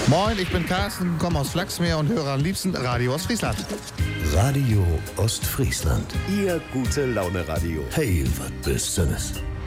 Moin, ich bin Carsten, komme aus Flachsmeer und höre am liebsten Radio Ostfriesland. Radio Ostfriesland. Ihr gute Laune Radio. Hey, was bist du?